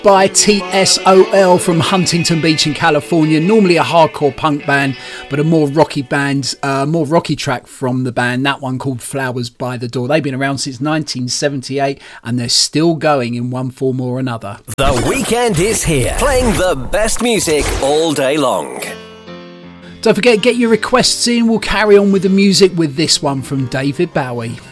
by TSOL from Huntington Beach in California. Normally a hardcore punk band, but a more rocky track from the band. That one called Flowers by the Door. They've been around since 1978 and they're still going in one form or another. The weekend is here, playing the best music all day long. Don't forget, get your requests in. We'll carry on with the music with this one from David Bowie.